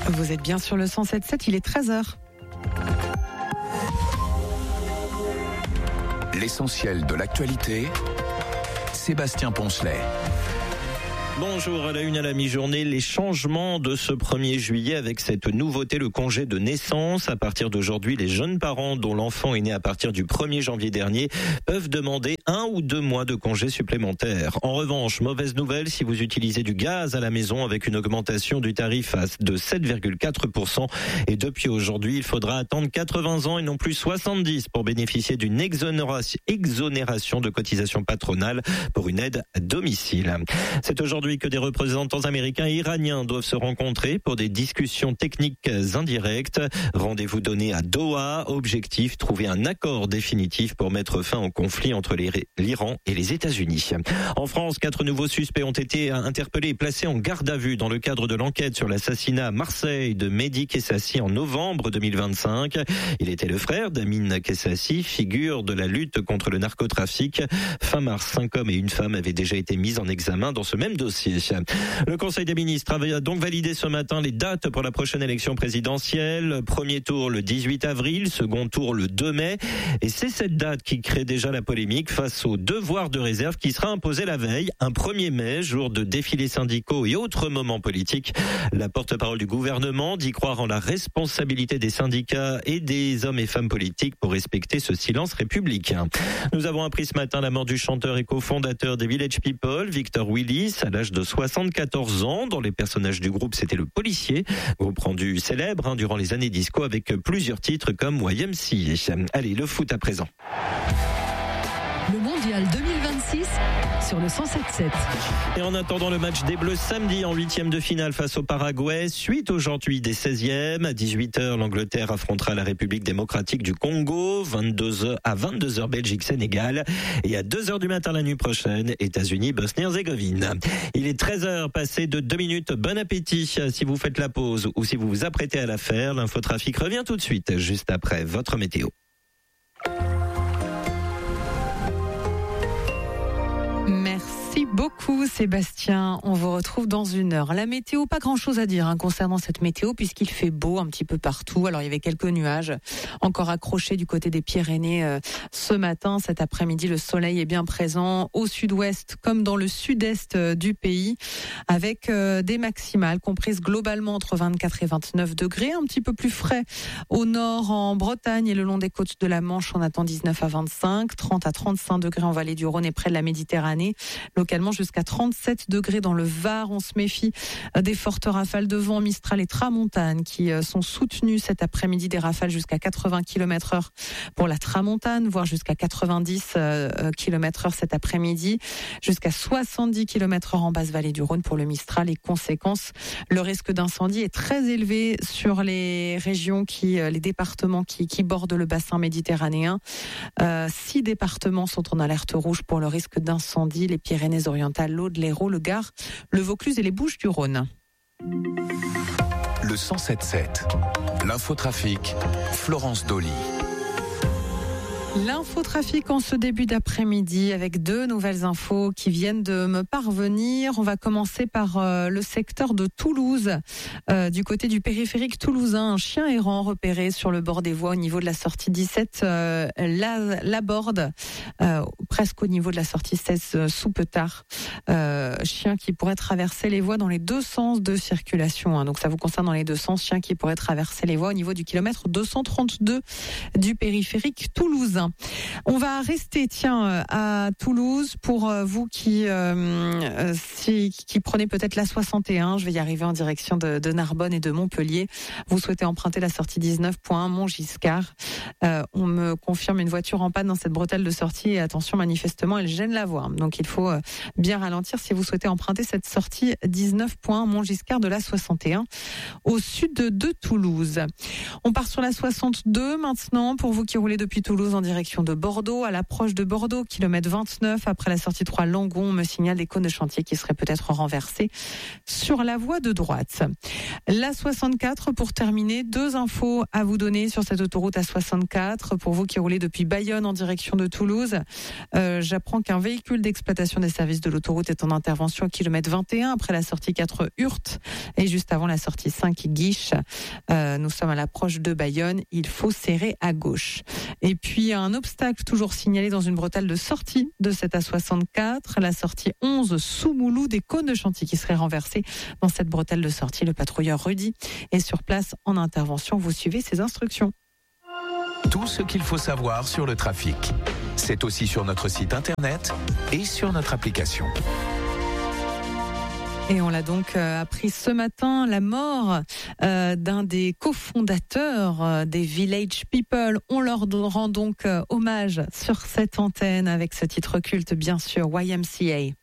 Vous êtes bien sur le 107.7, il est 13h. L'essentiel de l'actualité, Sébastien Poncelet. Bonjour, à la une à la mi-journée, les changements de ce 1er juillet avec cette nouveauté, le congé de naissance. À partir d'aujourd'hui, les jeunes parents dont l'enfant est né à partir du 1er janvier dernier peuvent demander 1 ou 2 mois de congé supplémentaires. En revanche, mauvaise nouvelle, si vous utilisez du gaz à la maison avec une augmentation du tarif de 7,4%. Et depuis aujourd'hui, il faudra attendre 80 ans et non plus 70 pour bénéficier d'une exonération de cotisation patronale pour une aide à domicile. C'est aujourd'hui que des représentants américains et iraniens doivent se rencontrer pour des discussions techniques indirectes. Rendez-vous donné à Doha. Objectif, trouver un accord définitif pour mettre fin au conflit entre l'Iran et les États-Unis. En France, 4 nouveaux suspects ont été interpellés et placés en garde à vue dans le cadre de l'enquête sur l'assassinat à Marseille de Mehdi Kessassi en novembre 2025. Il était le frère d'Amine Kessassi, figure de la lutte contre le narcotrafic. Fin mars, 5 hommes et une femme avaient déjà été mis en examen dans ce même dossier. Le Conseil des ministres avait donc validé ce matin les dates pour la prochaine élection présidentielle. Premier tour le 18 avril, second tour le 2 mai. Et c'est cette date qui crée déjà la polémique face au devoir de réserve qui sera imposé la veille, un 1er mai, jour de défilés syndicaux et autres moments politiques. La porte-parole du gouvernement dit croire en la responsabilité des syndicats et des hommes et femmes politiques pour respecter ce silence républicain. Nous avons appris ce matin la mort du chanteur et cofondateur des Village People, Victor Willis, à l'âge de 74 ans. Dans les personnages du groupe, c'était le policier, groupe rendu célèbre durant les années disco avec plusieurs titres comme YMCA. Allez, le foot à présent. Le mondial 2026 sur le 107.7. Et en attendant le match des Bleus samedi en 8e de finale face au Paraguay, suite aujourd'hui des 16e, à 18h, l'Angleterre affrontera la République démocratique du Congo, 22h Belgique-Sénégal, et à 2h du matin la nuit prochaine, États-Unis, Bosnie-Herzégovine. Il est 13h, passé de 2 minutes, bon appétit si vous faites la pause ou si vous vous apprêtez à la faire. L'infotrafic revient tout de suite, juste après votre météo. Merci beaucoup Sébastien, on vous retrouve dans 1 heure. La météo, pas grand chose à dire concernant cette météo puisqu'il fait beau un petit peu partout. Alors il y avait quelques nuages encore accrochés du côté des Pyrénées ce matin. Cet après-midi, le soleil est bien présent au sud-ouest comme dans le sud-est du pays avec des maximales comprises globalement entre 24 et 29 degrés. Un petit peu plus frais au nord en Bretagne et le long des côtes de la Manche, on attend 19 à 25, 30 à 35 degrés en vallée du Rhône et près de la Méditerranée. Localement jusqu'à 37 degrés dans le Var. On se méfie des fortes rafales de vent Mistral et Tramontane qui sont soutenues cet après-midi, des rafales jusqu'à 80 km/h pour la Tramontane, voire jusqu'à 90 km/h cet après-midi, jusqu'à 70 km/h en basse vallée du Rhône pour le Mistral. Et conséquence, le risque d'incendie est très élevé sur les régions les départements qui bordent le bassin méditerranéen. 6 départements sont en alerte rouge pour le risque d'incendie: les Pyrénées-Orientales, l'Aude, l'Hérault, le Gard, le Vaucluse et les Bouches-du-Rhône. Le 107.7, l'infotrafic, Florence Dolly. L'infotrafic en ce début d'après-midi avec 2 nouvelles infos qui viennent de me parvenir. On va commencer par le secteur de Toulouse. Du côté du périphérique toulousain, un chien errant repéré sur le bord des voies au niveau de la sortie 17 Laborde, presque au niveau de la sortie 16 Soupetard. Chien qui pourrait traverser les voies dans les 2 sens de circulation. Donc ça vous concerne dans les 2 sens. Chien qui pourrait traverser les voies au niveau du kilomètre 232 du périphérique toulousain. On va rester, à Toulouse pour vous qui prenez peut-être la 61. Je vais y arriver en direction de Narbonne et de Montpellier. Vous souhaitez emprunter la sortie 19.1 Montgiscard. On me confirme une voiture en panne dans cette bretelle de sortie et attention, manifestement, elle gêne la voie. Donc il faut bien ralentir si vous souhaitez emprunter cette sortie 19.1 Montgiscard de la 61 au sud de Toulouse. On part sur la 62 maintenant pour vous qui roulez depuis Toulouse en direction direction de Bordeaux. À l'approche de Bordeaux, kilomètre 29, après la sortie 3 Langon, on me signale des cônes de chantier qui seraient peut-être renversés sur la voie de droite. La 64, pour terminer, 2 infos à vous donner sur cette autoroute A64. Pour vous qui roulez depuis Bayonne en direction de Toulouse, j'apprends qu'un véhicule d'exploitation des services de l'autoroute est en intervention au kilomètre 21, après la sortie 4 Hurte et juste avant la sortie 5 Guiche. Nous sommes à l'approche de Bayonne, il faut serrer à gauche. Et puis un obstacle toujours signalé dans une bretelle de sortie de cette A64, la sortie 11 Soumoulou, des cônes de chantier qui seraient renversés dans cette bretelle de sortie. Le patrouilleur Rudy est sur place en intervention. Vous suivez ses instructions. Tout ce qu'il faut savoir sur le trafic, c'est aussi sur notre site internet et sur notre application. Et on l'a donc appris ce matin, la mort d'un des cofondateurs des Village People. On leur rend donc hommage sur cette antenne avec ce titre culte, bien sûr, YMCA.